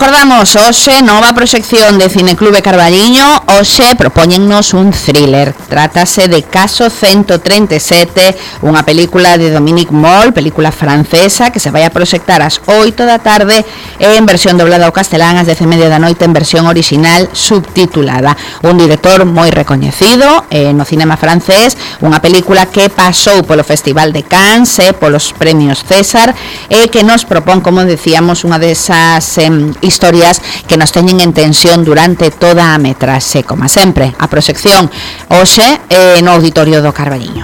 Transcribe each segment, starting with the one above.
recordamos, hoxe nova proxección de Cineclube Carballiño. Hoxe propóñennos un thriller. Trátase de Caso 137, unha película de Dominique Moll, película francesa, que se vai a proxectar ás 8 da tarde en versión doblada ao castelán, ás 10:30 da noite en versión original subtitulada. Un director moi recoñecido no cinema francés, unha película que pasou polo Festival de Cannes e polos premios César e que nos propón, como decíamos, unha desas historias que nos teñen en tensión durante toda a metraxe. Como sempre, a proxección hoxe no Auditorio do Carballiño.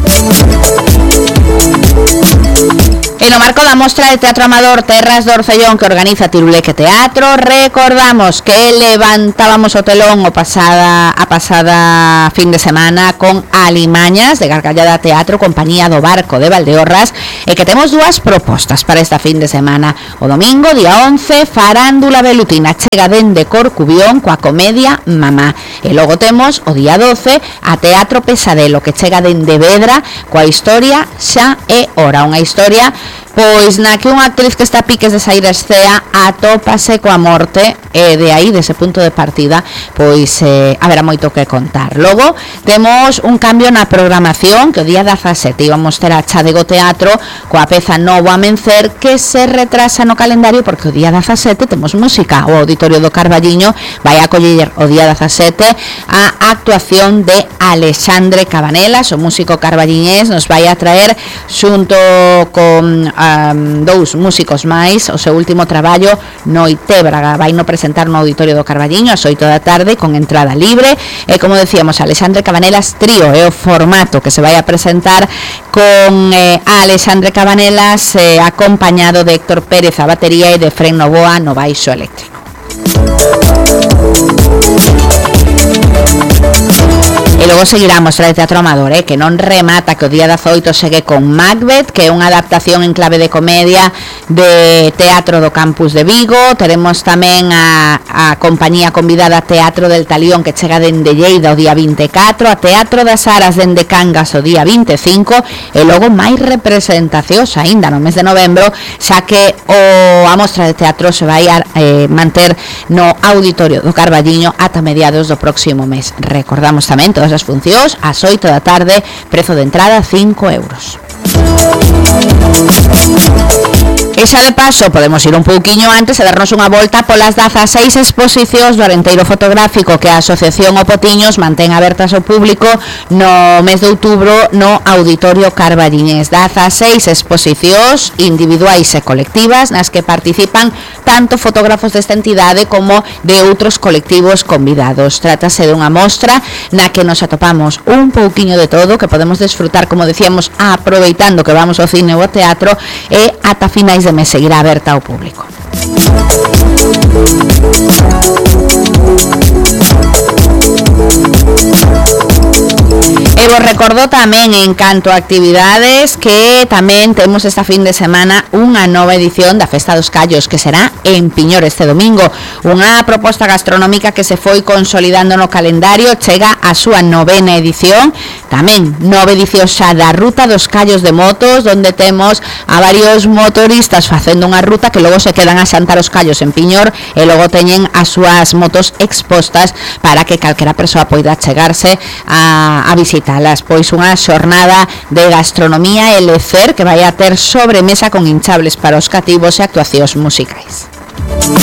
E no marco da mostra de teatro amador Terras do Orcellón que organiza Tiruleque Teatro, recordamos que levantábamos o telón a pasada fin de semana con Alimañas de Gargallada Teatro, compañía do Barco de Valdeorras, e que temos dúas propostas para esta fin de semana. O domingo, día 11, Farándula Velutina, chega dende Corcubión coa comedia Mamá. E logo temos o día 12 a Teatro Pesadelo, que chega dende Vedra coa historia Xa é Hora, unha historia pois na que unha actriz que está a piques de sair a escea atópase coa morte e de aí, dese punto de partida, pois haberá moito que contar. Logo temos un cambio na programación, que o día 17 íbamos ter a Chadego Teatro coa peza Novo Amencer, que se retrasa no calendario porque o día 17 temos música. O Auditorio do Carballiño vai acoller o día 17 a actuación de Alexandre Cabanelas, o músico carballiñés, nos vai a traer xunto con dous músicos máis o seu último traballo Noitebraga. Vai no presentar no Auditorio do Carballiño ás 8 da tarde con entrada libre e, como decíamos, Alexandre Cabanelas Trío é o formato que se vai a presentar con Alexandre Cabanelas acompañado de Héctor Pérez a batería e de Fren Novoa no baixo eléctrico. E logo seguirá a mostra de teatro amador, que non remata, que o día 18 segue con Macbeth, que é unha adaptación en clave de comedia de teatro do campus de Vigo. Teremos tamén a compañía convidada Teatro del Talión, que chega dende Lleida o día 24, a Teatro das Aras dende Cangas o día 25, e logo máis representacións aínda no mes de novembro, xa que a mostra de teatro se vai a manter no Auditorio do Carballiño ata mediados do próximo mes. Recordamos tamén todas as funcións ás 8 da tarde, prezo de entrada 5 euros. E xa de paso podemos ir un pouquiño antes e darnos unha volta polas 16 exposicións do Arenteiro Fotográfico que a Asociación O Potiños mantén abertas ao público no mes de outubro no Auditorio Carballiñés. 16 exposicións individuais e colectivas nas que participan tanto fotógrafos desta entidade como de outros colectivos convidados. Trátase dunha mostra na que nos atopamos un pouquiño de todo, que podemos desfrutar, como decíamos, aproveitando que vamos ao cine ou ao teatro, e ata finais de mes seguirá aberta ao público. E vos recordo tamén, en canto a actividades, que tamén temos esta fin de semana unha nova edición da Festa dos Callos, que será en Piñor este domingo. Unha proposta gastronómica que se foi consolidando no calendario, chega a súa 9ª edición. Tamén nova edición xa da Ruta dos Callos de Motos, onde temos a varios motoristas facendo unha ruta que logo se quedan a xantar os callos en Piñor e logo teñen as súas motos expostas para que calquera persoa poida chegarse a visitalas. Pois unha xornada de gastronomía e lecer que vai a ter sobremesa con hinchables para os cativos e actuacións musicais.